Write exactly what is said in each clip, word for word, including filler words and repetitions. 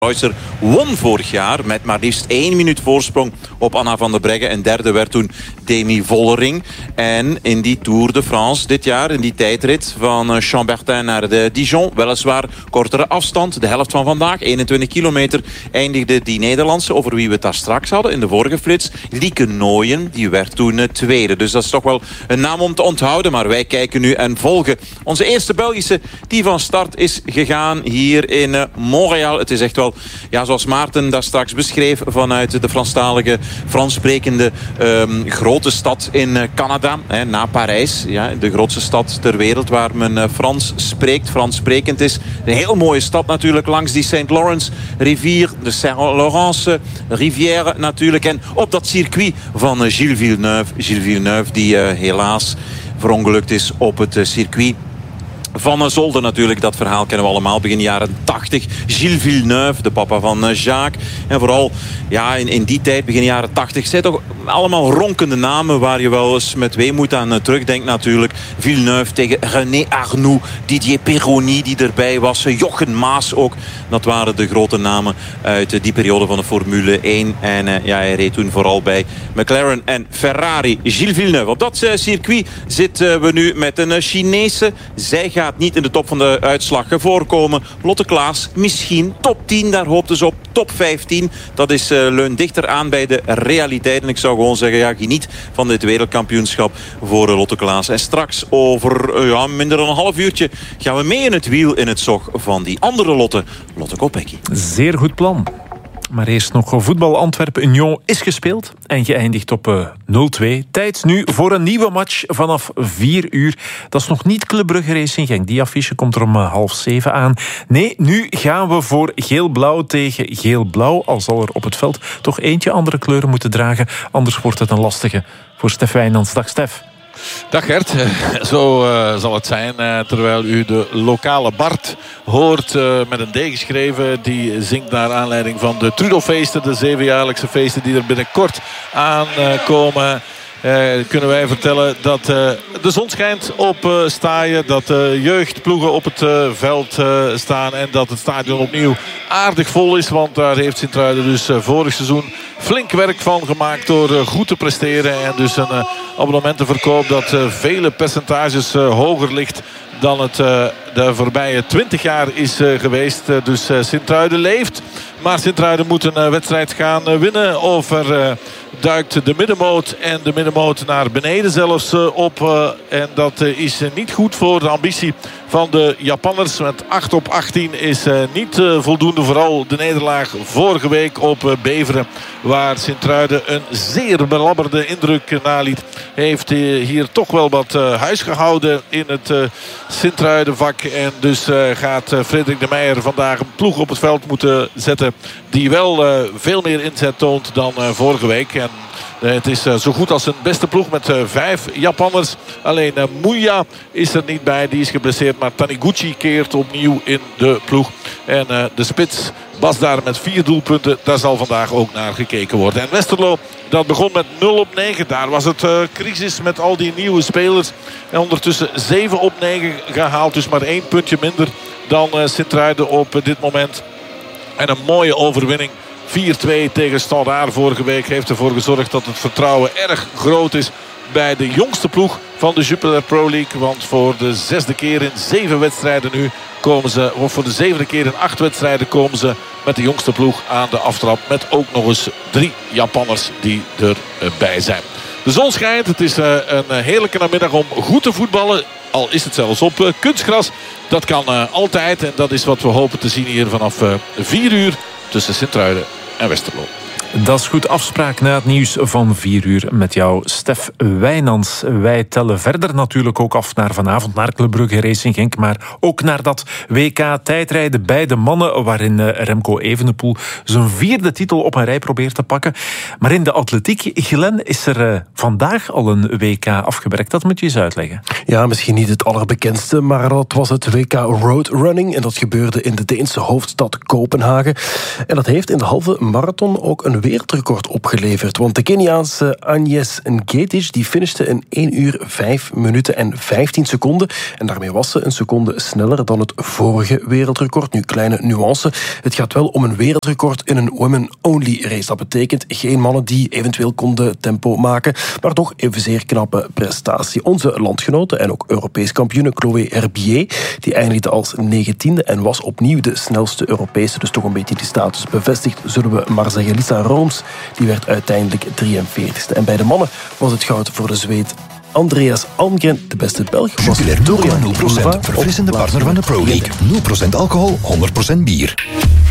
Reusser won vorig jaar met maar liefst één minuut voorsprong op Anna van der Breggen. En derde werd toen Demi Vollering. En in die Tour de France dit jaar, in die tijdrit van Chambertin naar de Dijon, weliswaar kortere afstand, de helft van vandaag, eenentwintig kilometer, eindigde die Nederlandse, over wie we het daar straks hadden in de vorige flits, Lieke Nooyen, die werd toen tweede. Dus dat is toch wel een naam om te onthouden. Maar wij kijken nu en volgen onze eerste Belgische die van start is gegaan hier in Montreal. Het is echt wel, ja, zoals Maarten daar straks beschreef, vanuit de Franstalige, Franssprekende um, grote stad in Canada, hè, na Parijs. Ja, de grootste stad ter wereld waar men uh, Frans spreekt, Frans sprekend is. Een heel mooie stad natuurlijk, langs die Saint Lawrence rivier, de Saint Laurence rivière natuurlijk. En op dat circuit van uh, Gilles Villeneuve. Gilles Villeneuve die uh, helaas verongelukt is op het uh, circuit van Zolder natuurlijk. Dat verhaal kennen we allemaal, begin jaren tachtig. Gilles Villeneuve, de papa van Jacques. En vooral ja, in, in die tijd, begin jaren tachtig, zijn toch allemaal ronkende namen waar je wel eens met weemoed aan terugdenkt natuurlijk. Villeneuve tegen René Arnoux, Didier Pironi die erbij was, Jochen Maas ook. Dat waren de grote namen uit die periode van de Formule één. En uh, ja, hij reed toen vooral bij McLaren en Ferrari. Gilles Villeneuve. Op dat uh, circuit zitten we nu met een uh, Chinese. Zij gaat gaat niet in de top van de uitslag voorkomen. Lotte Klaas, misschien top tien, daar hoopt ze op. Top vijftien, dat is uh, leun dichter aan bij de realiteit. En ik zou gewoon zeggen, ja, geniet van dit wereldkampioenschap voor uh, Lotte Klaas. En straks over uh, ja, minder dan een half uurtje gaan we mee in het wiel in het zog van die andere Lotte, Lotte Kopecky. Zeer goed plan. Maar eerst nog voetbal. Antwerpen-Union is gespeeld en geëindigd op uh, nul twee. Tijd nu voor een nieuwe match vanaf vier uur. Dat is nog niet Club Brugge Racing Genk. Die affiche komt er om uh, half zeven aan. Nee, nu gaan we voor geel-blauw tegen geel-blauw. Al zal er op het veld toch eentje andere kleuren moeten dragen. Anders wordt het een lastige voor Stef Wijnands. Dag Stef. Dag Gert, zo uh, zal het zijn uh, terwijl u de lokale Bart hoort uh, met een D geschreven. Die zingt naar aanleiding van de Trudelfeesten, de zevenjaarlijkse feesten die er binnenkort aankomen. Uh, kunnen wij vertellen dat uh, de zon schijnt op uh, Staaien, dat uh, jeugdploegen op het uh, veld uh, staan en dat het stadion opnieuw aardig vol is. Want daar heeft Sint-Truiden dus uh, vorig seizoen flink werk van gemaakt door uh, goed te presteren. En dus een uh, abonnementenverkoop dat uh, vele percentages uh, hoger ligt dan het uh, de voorbije twintig jaar is uh, geweest. Uh, dus uh, Sint-Truiden leeft. Maar Sint-Truiden moet een uh, wedstrijd gaan uh, winnen. Of er uh, duikt de middenmoot en de middenmoot naar beneden zelfs uh, op. Uh, en dat uh, is uh, niet goed voor de ambitie van de Japanners. Met acht op achttien is uh, niet uh, voldoende. Vooral de nederlaag vorige week op uh, Beveren. Waar Sint-Truiden een zeer belabberde indruk naliet. Heeft uh, hier toch wel wat uh, huis gehouden in het uh, Sint-Truiden-vak. En dus uh, gaat uh, Frederik de Meijer vandaag een ploeg op het veld moeten zetten. Die wel uh, veel meer inzet toont dan uh, vorige week. En uh, het is uh, zo goed als een beste ploeg met uh, vijf Japanners. Alleen uh, Muya is er niet bij. Die is geblesseerd. Maar Taniguchi keert opnieuw in de ploeg. En uh, de spits Bas daar met vier doelpunten. Daar zal vandaag ook naar gekeken worden. En Westerlo, dat begon met nul op negen. Daar was het uh, crisis met al die nieuwe spelers. En ondertussen zeven op negen gehaald. Dus maar één puntje minder dan uh, Sint-Truiden op uh, dit moment. En een mooie overwinning. vier twee tegen Standaard vorige week heeft ervoor gezorgd dat het vertrouwen erg groot is bij de jongste ploeg van de Jupiler Pro League. Want voor de zesde keer in zeven wedstrijden nu komen ze, of voor de zevende keer in acht wedstrijden komen ze met de jongste ploeg aan de aftrap. Met ook nog eens drie Japanners die erbij zijn. De zon schijnt. Het is een heerlijke namiddag om goed te voetballen. Al is het zelfs op kunstgras. Dat kan altijd. En dat is wat we hopen te zien hier vanaf vier uur tussen Sint-Truiden en Westerlo. Dat is goed. Afspraak na het nieuws van vier uur met jou, Stef Wijnands. Wij tellen verder natuurlijk ook af naar vanavond, naar Club Brugge Racing Genk, maar ook naar dat W K tijdrijden bij de mannen, waarin Remco Evenepoel zijn vierde titel op een rij probeert te pakken. Maar in de atletiek, Glenn, is er vandaag al een W K afgewerkt. Dat moet je eens uitleggen. Ja, misschien niet het allerbekendste, maar dat was het W K Roadrunning. En dat gebeurde in de Deense hoofdstad Kopenhagen. En dat heeft in de halve marathon ook een wereldrecord opgeleverd. Want de Keniaanse Agnes Ngetic die finishte in één uur vijf minuten en vijftien seconden. En daarmee was ze een seconde sneller dan het vorige wereldrecord. Nu, kleine nuance. Het gaat wel om een wereldrecord in een women-only race. Dat betekent geen mannen die eventueel konden tempo maken, maar toch evenzeer knappe prestatie. Onze landgenote en ook Europees kampioene Chloé Herbier, die eindigde als negentiende en was opnieuw de snelste Europese, dus toch een beetje die status bevestigd, zullen we maar zeggen. Lisa Rooms, die werd uiteindelijk drieënveertigste. En bij de mannen was het goud voor de Zweed Andreas Almgren. De beste Belg was Jupiler nul procent, verfrissende partner van de Pro League. nul procent alcohol, honderd procent bier.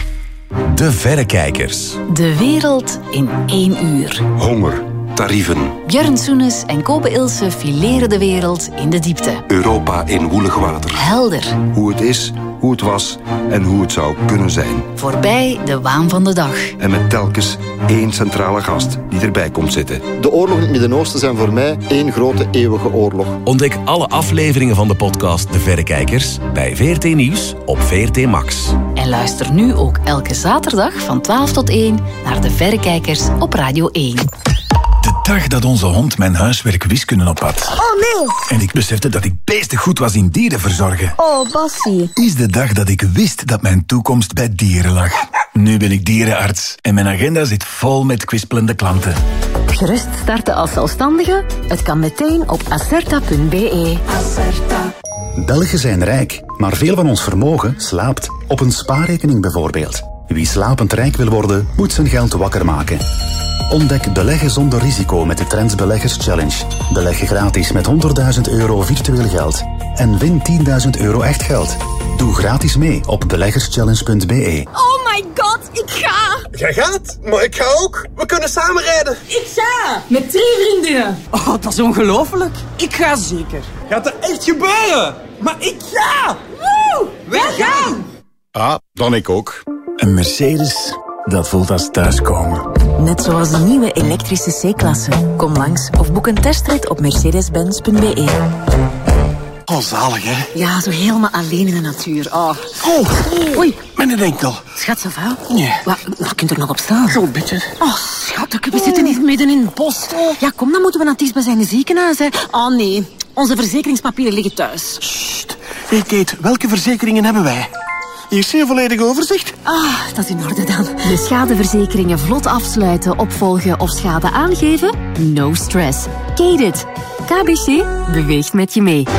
De Verrekijkers. De wereld in één uur. Honger, tarieven. Björn Soenes en Kobe Ilse fileren de wereld in de diepte. Europa in woelig water. Helder. Hoe het is, hoe het was en hoe het zou kunnen zijn. Voorbij de waan van de dag. En met telkens één centrale gast die erbij komt zitten. De oorlogen in het Midden-Oosten zijn voor mij één grote eeuwige oorlog. Ontdek alle afleveringen van de podcast De Verrekijkers bij V R T Nieuws op V R T Max. En luister nu ook elke zaterdag van twaalf tot één naar De Verrekijkers op Radio één. De dag dat onze hond mijn huiswerk wiskunde op had. Oh nee! En ik besefte dat ik beestig goed was in dieren verzorgen. Oh, Bassie. Is de dag dat ik wist dat mijn toekomst bij dieren lag. Nu ben ik dierenarts en mijn agenda zit vol met kwispelende klanten. Gerust starten als zelfstandige? Het kan meteen op acerta punt b e. Acerta. Belgen zijn rijk, maar veel van ons vermogen slaapt. Op een spaarrekening bijvoorbeeld. Wie slapend rijk wil worden, moet zijn geld wakker maken. Ontdek beleggen zonder risico met de Trends Beleggers Challenge. Beleg gratis met honderdduizend euro virtueel geld. En win tienduizend euro echt geld. Doe gratis mee op beleggerschallenge punt b e. Oh my god, ik ga! Jij gaat? Maar ik ga ook. We kunnen samen rijden. Ik ga! Met drie vriendinnen. Oh, dat is ongelooflijk. Ik ga zeker. Gaat er echt gebeuren? Maar ik ga! Woe! Wij gaan! Ah, dan ik ook. Een Mercedes, dat voelt als thuiskomen. Net zoals de nieuwe elektrische C-klasse. Kom langs of boek een testrit op mercedes benz punt b e. Oh, zalig, hè? Ja, zo helemaal alleen in de natuur. Oh, Oh, oei. mijn enkel. Schat, ça va? Nee. Waar, waar kunt er nog op staan? Zo'n beetje. Oh, schat, we zitten niet midden in het bos. Ja, kom, dan moeten we naar het dichtstbijzijnde ziekenhuis, hè. Oh, nee. Onze verzekeringspapieren liggen thuis. Sst. Hey, Kate, welke verzekeringen hebben wij? Hier zie je volledig overzicht. Ah, dat is in orde dan. De schadeverzekeringen vlot afsluiten, opvolgen of schade aangeven? No stress. Kate it. K B C beweegt met je mee.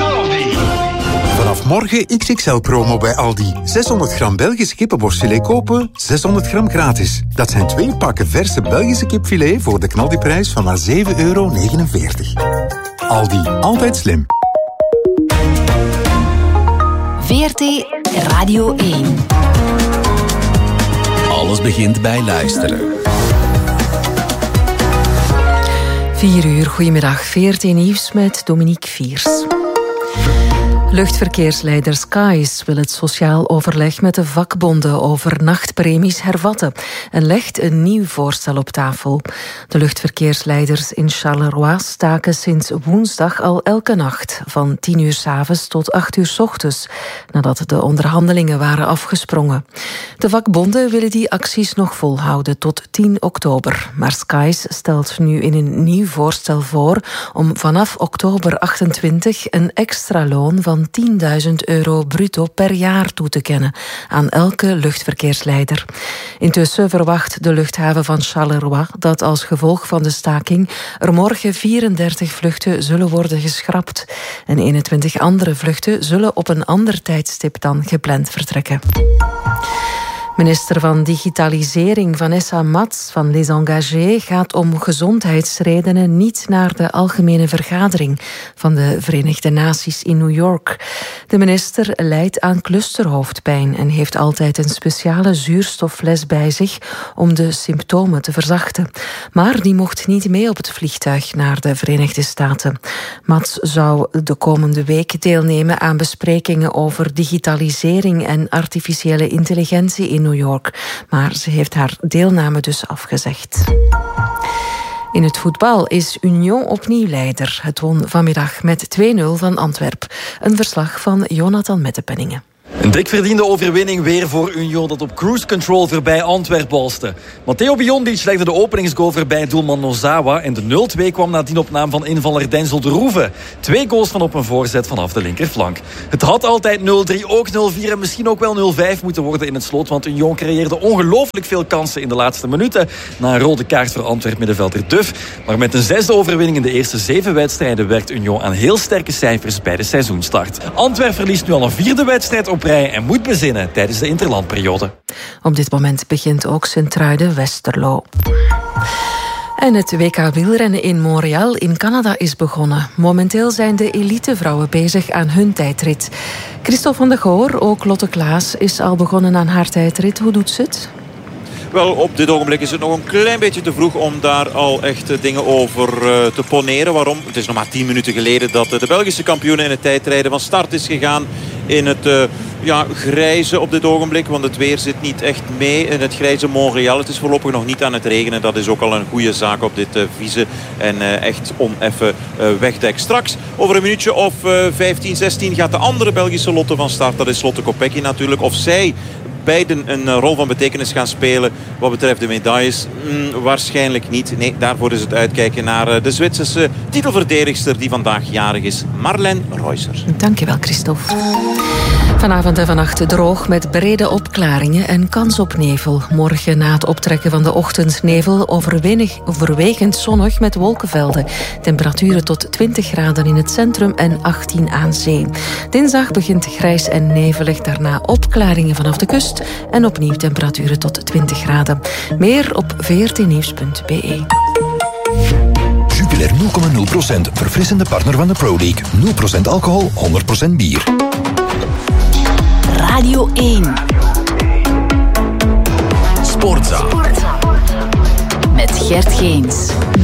Vanaf morgen X X L-promo bij Aldi. zeshonderd gram Belgisch kippenborstfilet kopen, zeshonderd gram gratis. Dat zijn twee pakken verse Belgische kipfilet voor de knaldiprijs van maar zeven euro negenenveertig. Aldi, altijd slim. V R T Radio één. Alles begint bij luisteren. Vier uur, goedemiddag. V R T Nieuws met Dominique Viers. Luchtverkeersleider Skies wil het sociaal overleg met de vakbonden over nachtpremies hervatten en legt een nieuw voorstel op tafel. De luchtverkeersleiders in Charleroi staken sinds woensdag al elke nacht van tien uur 's avonds tot acht uur 's ochtends, nadat de onderhandelingen waren afgesprongen. De vakbonden willen die acties nog volhouden tot tien oktober, maar Skies stelt nu in een nieuw voorstel voor om vanaf oktober achtentwintig een extra loon van tienduizend euro bruto per jaar toe te kennen aan elke luchtverkeersleider. Intussen verwacht de luchthaven van Charleroi dat als gevolg van de staking er morgen vierendertig vluchten zullen worden geschrapt en eenentwintig andere vluchten zullen op een ander tijdstip dan gepland vertrekken. Minister van Digitalisering Vanessa Mats van Les Engagés gaat om gezondheidsredenen niet naar de algemene vergadering van de Verenigde Naties in New York. De minister lijdt aan clusterhoofdpijn en heeft altijd een speciale zuurstoffles bij zich om de symptomen te verzachten. Maar die mocht niet mee op het vliegtuig naar de Verenigde Staten. Mats zou de komende week deelnemen aan besprekingen over digitalisering en artificiële intelligentie in New York, maar ze heeft haar deelname dus afgezegd. In het voetbal is Union opnieuw leider. Het won vanmiddag met twee nul van Antwerp. Een verslag van Jonathan Mettepenningen. Een dik verdiende overwinning weer voor Union dat op cruise control voorbij Antwerp balste. Matteo Biondic legde de openingsgoal voorbij doelman Nozawa en de nul twee kwam nadien op naam van invaller Denzel de Roeve. Twee goals van op een voorzet vanaf de linkerflank. Het had altijd nul drie, ook nul vier en misschien ook wel nul vijf moeten worden in het slot, want Union creëerde ongelooflijk veel kansen in de laatste minuten na een rode kaart voor Antwerp middenvelder Duff. Maar met een zesde overwinning in de eerste zeven wedstrijden werkt Union aan heel sterke cijfers bij de seizoenstart. Antwerp verliest nu al een vierde wedstrijd op rij en moet bezinnen tijdens de interlandperiode. Op dit moment begint ook Sint-Truiden-Westerlo. En het W K wielrennen in Montreal in Canada is begonnen. Momenteel zijn de elitevrouwen bezig aan hun tijdrit. Christophe van der Goor, ook Lotte Klaas, is al begonnen aan haar tijdrit. Hoe doet ze het? Wel, op dit ogenblik is het nog een klein beetje te vroeg om daar al echt dingen over uh, te poneren. Waarom? Het is nog maar tien minuten geleden dat uh, de Belgische kampioen in het tijdrijden van start is gegaan in het uh, ja, grijze op dit ogenblik. Want het weer zit niet echt mee in het grijze Montreal. Het is voorlopig nog niet aan het regenen. Dat is ook al een goede zaak op dit uh, vieze en uh, echt oneffen uh, wegdek. Straks, over een minuutje of uh, vijftien, zestien gaat de andere Belgische Lotte van start. Dat is Lotte Kopecky natuurlijk. Of zij beiden een rol van betekenis gaan spelen wat betreft de medailles? Mm, waarschijnlijk niet. Nee, daarvoor is het uitkijken naar de Zwitserse titelverdedigster die vandaag jarig is, Marlène Reusser. Dankjewel, Christophe. Vanavond en vannacht droog met brede opklaringen en kans op nevel. Morgen na het optrekken van de ochtendnevel overwegend zonnig met wolkenvelden. Temperaturen tot twintig graden in het centrum en achttien aan zee. Dinsdag begint grijs en nevelig, daarna opklaringen vanaf de kust en opnieuw temperaturen tot twintig graden. Meer op v r t nieuws punt b e. Jupiler nul komma nul procent, verfrissende partner van de Pro League. nul procent alcohol, honderd procent bier. Radio één. Sportza. Met Gert Geens.